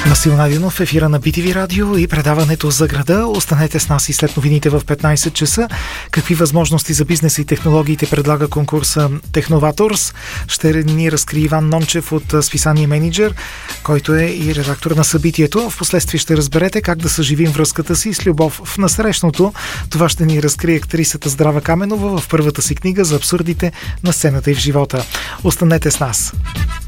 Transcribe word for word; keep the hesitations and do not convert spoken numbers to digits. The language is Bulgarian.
Васил Найденов, ефира на Би Ти Ви радио и предаването за града. Останете с нас и след новините в петнайсет часа. Какви възможности за бизнеса и технологиите предлага конкурса Техноваторс? Ще ни разкрие Иван Нончев от списание Менеджер, който е и редактор на събитието. Впоследствие ще разберете как да съживим връзката си с любов в насрещното. Това ще ни разкрие актрисата Здрава Каменова в първата си книга за абсурдите на сцената и в живота. Останете с нас.